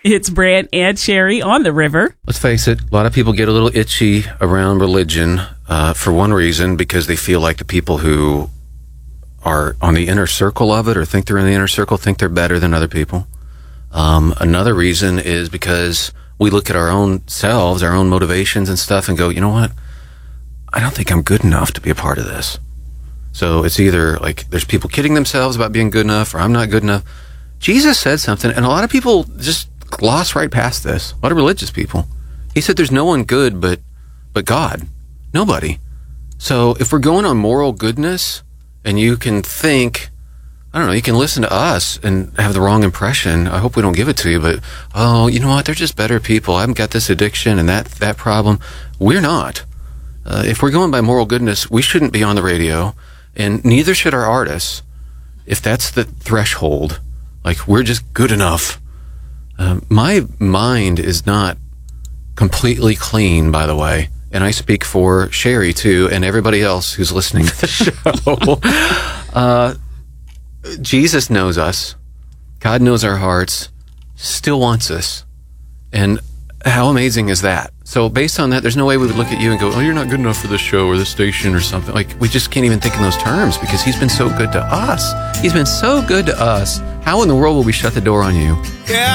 It's Brant and Sherry on the river. Let's face it, a lot of people get a little itchy around religion for one reason, because they feel like the people who are on the inner circle of it or think they're in the inner circle think they're better than other people. Another reason is because we look at our own selves, our own motivations and stuff, and go, you know what? I don't think I'm good enough to be a part of this. So it's either like there's people kidding themselves about being good enough, or I'm not good enough. Jesus said something, and a lot of people just gloss right past this. A lot of religious people. He said there's no one good but God. Nobody. So if we're going on moral goodness, and you can think, I don't know, you can listen to us and have the wrong impression. I hope we don't give it to you, but, oh, you know what? They're just better people. I haven't got this addiction and that problem. We're not. If we're going by moral goodness, we shouldn't be on the radio, and neither should our artists. If that's the threshold, like we're just good enough. My mind is not completely clean, by the way. And I speak for Sherry, too, and everybody else who's listening to the show. Jesus knows us. God knows our hearts, still wants us. And how amazing is that? So based on that, there's no way we would look at you and go, oh, you're not good enough for this show or this station or something. Like, we just can't even think in those terms, because he's been so good to us. He's been so good to us. How in the world will we shut the door on you? Yeah.